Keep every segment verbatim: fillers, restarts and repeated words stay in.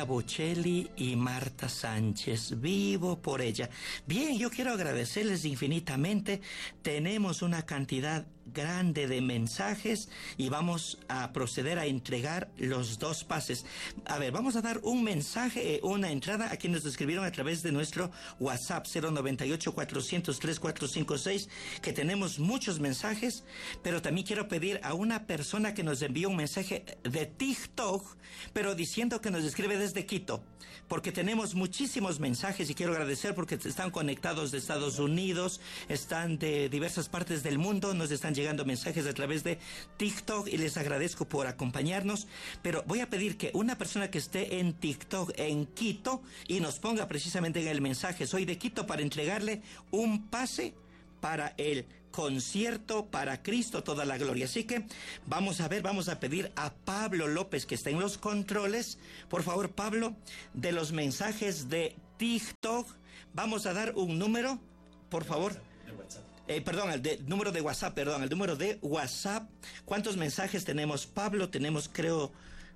Lorena Bocelli y Marta Sánchez. Vivo por ella. Bien, yo quiero agradecerles infinitamente. Tenemos una cantidad grande de mensajes y vamos a proceder a entregar los dos pases. A ver, vamos a dar un mensaje, una entrada a quienes nos escribieron a través de nuestro WhatsApp cero noventa y ocho, cuatrocientos, treinta y cuatro cincuenta y seis, que tenemos muchos mensajes, pero también quiero pedir a una persona que nos envíe un mensaje de TikTok, pero diciendo que nos escribe desde Quito, porque tenemos muchísimos mensajes y quiero agradecer porque están conectados de Estados Unidos, están de diversas partes del mundo, nos están llegando mensajes a través de TikTok y les agradezco por acompañarnos, pero voy a pedir que una persona que esté en TikTok en Quito y nos ponga precisamente en el mensaje soy de Quito, para entregarle un pase para el concierto para Cristo toda la gloria. Así que vamos a ver, vamos a pedir a Pablo López, que está en los controles. Por favor, Pablo, de los mensajes de TikTok, vamos a dar un número, por favor. De WhatsApp. Eh, perdón, el de, número de WhatsApp, perdón, el número de WhatsApp. ¿Cuántos mensajes tenemos, Pablo? Tenemos, creo...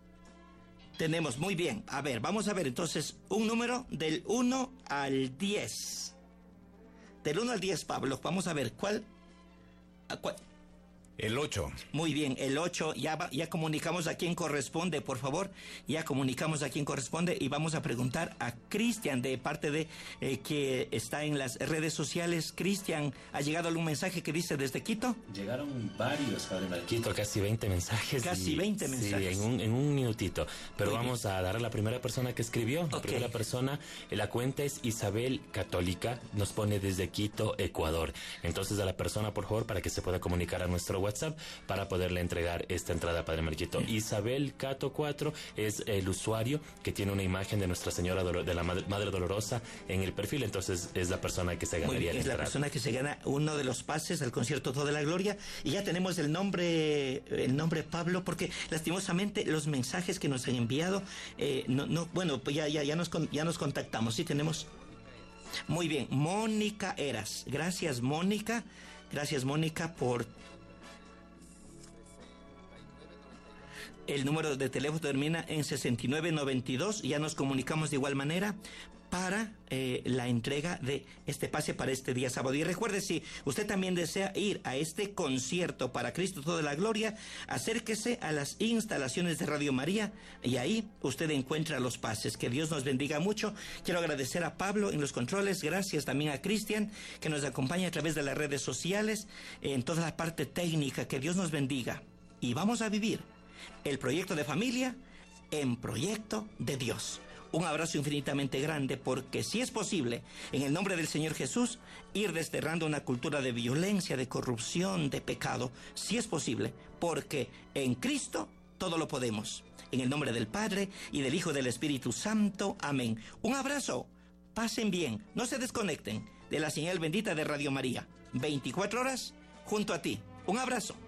Tenemos, muy bien. A ver, vamos a ver entonces un número del uno al diez. Del uno al diez, Pablo. Vamos a ver, ¿cuál? ¿Cuál? El ocho. Muy bien, el ocho. Ya, va, ya comunicamos a quién corresponde, por favor. Ya comunicamos a quién corresponde y vamos a preguntar a Cristian, de parte de eh, que está en las redes sociales. Cristian, ¿ha llegado algún mensaje que dice desde Quito? Llegaron varios, Padre Marquito, casi veinte mensajes. Casi veinte mensajes. Sí, en un, en un minutito. Pero muy vamos bien. A dar a la primera persona que escribió. La okay. primera persona, la cuenta es Isabel Católica, nos pone desde Quito, Ecuador. Entonces a la persona, por favor, para que se pueda comunicar a nuestro WhatsApp para poderle entregar esta entrada, Padre Marquito. Sí. Isabel Cato cuatro es el usuario que tiene una imagen de Nuestra Señora de la Madre, Madre Dolorosa en el perfil, entonces es la persona que se ganaría. Muy bien, es la persona que se gana uno de los pases al concierto Toda la Gloria, y ya tenemos el nombre, el nombre Pablo, porque lastimosamente los mensajes que nos han enviado, eh, no, no, bueno, pues ya, ya, ya nos, ya nos contactamos, sí tenemos. Muy bien, Mónica Eras, gracias Mónica, gracias Mónica por... El número de teléfono termina en sesenta y nueve noventa y dos. Ya nos comunicamos de igual manera para eh, la entrega de este pase para este día sábado. Y recuerde, si usted también desea ir a este concierto para Cristo Toda la Gloria, acérquese a las instalaciones de Radio María y ahí usted encuentra los pases. Que Dios nos bendiga mucho. Quiero agradecer a Pablo en los controles. Gracias también a Cristian, que nos acompaña a través de las redes sociales, en toda la parte técnica. Que Dios nos bendiga. Y vamos a vivir el proyecto de familia en proyecto de Dios. Un abrazo infinitamente grande, porque si es posible, en el nombre del Señor Jesús, ir desterrando una cultura de violencia, de corrupción, de pecado, si es posible, porque en Cristo todo lo podemos. En el nombre del Padre y del Hijo y del Espíritu Santo. Amén. Un abrazo. Pasen bien. No se desconecten de la señal bendita de Radio María. veinticuatro horas junto a ti. Un abrazo.